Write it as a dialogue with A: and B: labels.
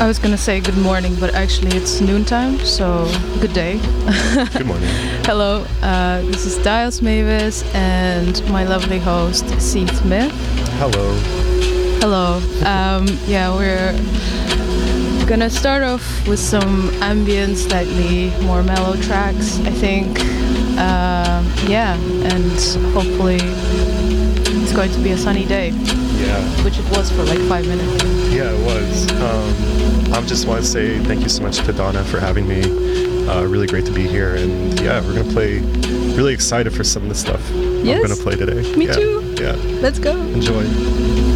A: I was gonna say good morning, but actually it's noontime, so good day.
B: Good morning.
A: Hello, this is Dials Mavis and my lovely host, Seath Myth.
B: Hello.
A: Hello. We're gonna start off with some ambient, slightly more mellow tracks, I think. And hopefully it's going to be a sunny day.
B: Yeah.
A: Which it was for like 5 minutes.
B: Yeah, it was. I just want to say thank you so much to Donna for having me. Really great to be here. And yeah, we're going to play. Really excited for some of the stuff
A: Yes.
B: I'm going to play today.
A: Me too.
B: Yeah.
A: Let's go.
B: Enjoy.